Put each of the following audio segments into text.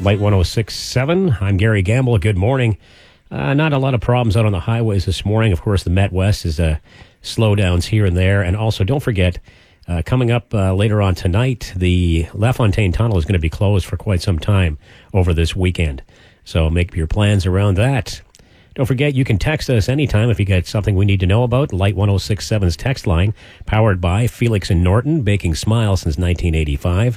Light 106.7. I'm Gary Gamble. Good morning. Not a lot of problems out on the highways this morning. Of course, the Met West is slowdowns here and there. And also, don't forget, coming up later on tonight, the LaFontaine Tunnel is going to be closed for quite some time over this weekend. So make your plans around that. Don't forget, you can text us anytime if you got something we need to know about. Light 106.7's text line, powered by Felix and Norton, baking smiles since 1985.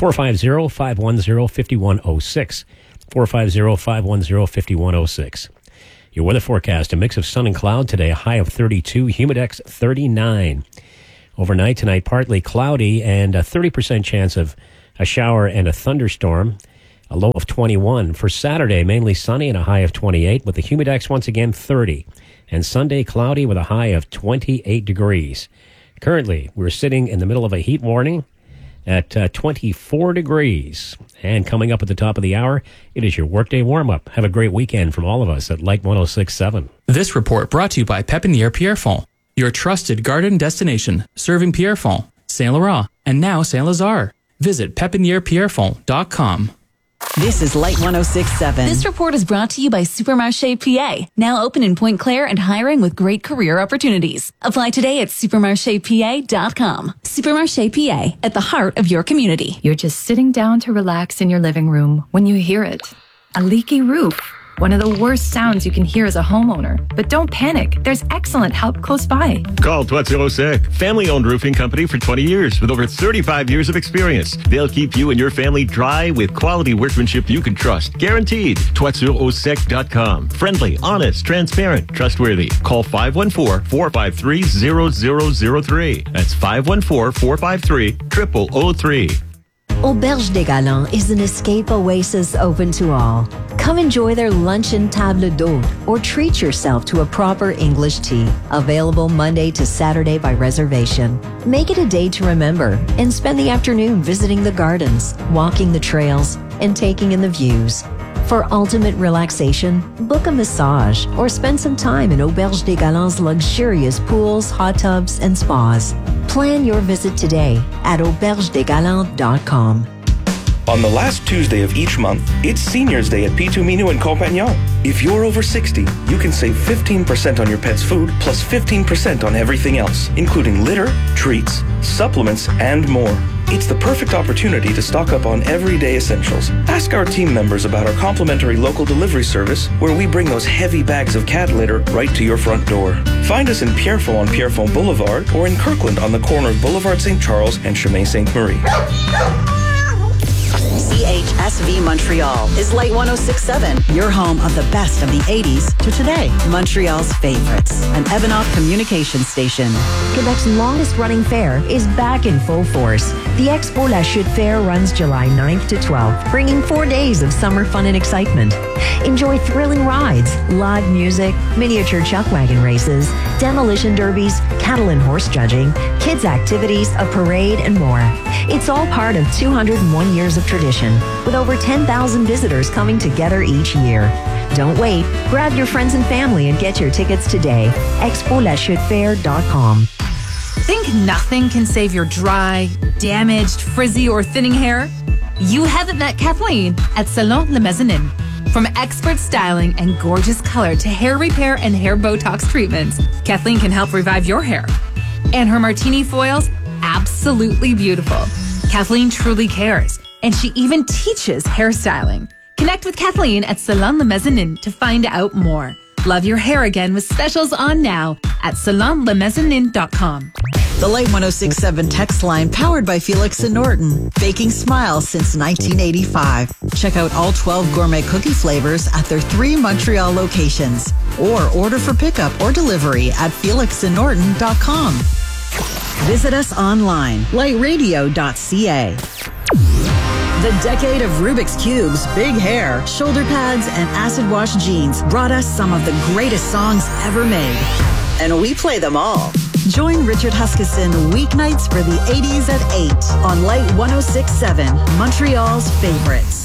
450-510-5106. 450-510-5106. Your weather forecast, a mix of sun and cloud today, a high of 32, humidex 39. Overnight tonight, partly cloudy and a 30% chance of a shower and a thunderstorm. A low of 21. For Saturday, mainly sunny and a high of 28, with the humidex once again 30. And Sunday, cloudy with a high of 28 degrees. Currently, we're sitting in the middle of a heat warning at 24 degrees. And coming up at the top of the hour, it is your workday warm-up. Have a great weekend from all of us at Light 106.7. This report brought to you by Pépinière Pierrefonds, your trusted garden destination, serving Pierrefonds, Saint-Laurent, and now Saint-Lazare. Visit pépinièrepierrefonds.com. This is Light 106.7. This report is brought to you by Supermarché PA, now open in Pointe Claire and hiring with great career opportunities. Apply today at supermarchepa.com. Supermarché PA, at the heart of your community. You're just sitting down to relax in your living room when you hear it. A leaky roof. One of the worst sounds you can hear as a homeowner. But don't panic. There's excellent help close by. Call Toiture Sec, family-owned roofing company for 20 years with over 35 years of experience. They'll keep you and your family dry with quality workmanship you can trust. Guaranteed. ToitureAuSec.com. Friendly, honest, transparent, trustworthy. Call 514-453-0003. That's 514-453-0003. Auberge des Galants is an escape oasis open to all. Come enjoy their luncheon table d'hôte or treat yourself to a proper English tea. Available Monday to Saturday by reservation. Make it a day to remember and spend the afternoon visiting the gardens, walking the trails, and taking in the views. For ultimate relaxation, book a massage or spend some time in Auberge des Galants' luxurious pools, hot tubs, and spas. Plan your visit today at aubergedesgalants.com. On the last Tuesday of each month, it's Seniors Day at P2 Minu and Compagnon. If you're over 60, you can save 15% on your pet's food plus 15% on everything else, including litter, treats, supplements, and more. It's the perfect opportunity to stock up on everyday essentials. Ask our team members about our complimentary local delivery service, where we bring those heavy bags of cat litter right to your front door. Find us in Pierrefonds on Pierrefonds Boulevard or in Kirkland on the corner of Boulevard St. Charles and Chemin Sainte-Marie. CHSV Montreal is Light 106.7, your home of the best of the 80s to today. Montreal's favorites, an Ebenoff communication station. Quebec's longest running fair is back in full force. The Expo La Chute Fair runs July 9th to 12th, bringing 4 days of summer fun and excitement. Enjoy thrilling rides, live music, miniature chuck wagon races, demolition derbies, cattle and horse judging, kids' activities, a parade, and more. It's all part of 201 years of tradition, with over 10,000 visitors coming together each year. Don't wait. Grab your friends and family and get your tickets today. ExpoLaChuteFair.com. Think nothing can save your dry, damaged, frizzy, or thinning hair? You haven't met Kathleen at Salon Le Mezzanine. From expert styling and gorgeous color to hair repair and hair Botox treatments, Kathleen can help revive your hair. And her martini foils, absolutely beautiful. Kathleen truly cares, and she even teaches hairstyling. Connect with Kathleen at Salon Le Mezzanine to find out more. Love your hair again with specials on now at salonlemezzanine.com. The Light 106.7 text line, powered by Felix and Norton, baking smiles since 1985. Check out all 12 gourmet cookie flavors at their 3 Montreal locations, or order for pickup or delivery at felixandnorton.com. Visit us online, lightradio.ca. The decade of Rubik's Cubes, big hair, shoulder pads, and acid wash jeans brought us some of the greatest songs ever made. And we play them all. Join Richard Huskisson weeknights for the 80s at 8 on Light 106.7, Montreal's favorites.